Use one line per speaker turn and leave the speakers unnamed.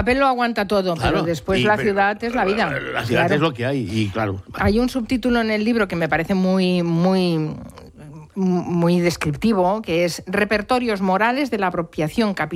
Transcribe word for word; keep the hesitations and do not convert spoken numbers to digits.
papel lo aguanta todo,
Claro,
pero después
y,
la
pero,
ciudad es la vida.
La ciudad
claro.
es lo que hay, y claro.
Hay un subtítulo en el libro que me parece muy, muy, muy descriptivo, que es Repertorios morales de la apropiación capital